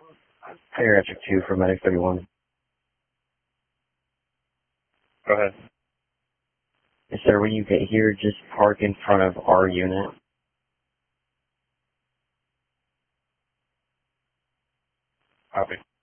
Geriatric 2 for Medic 31. Go ahead. Yes, sir, when you get here, just park in front of our unit. Copy.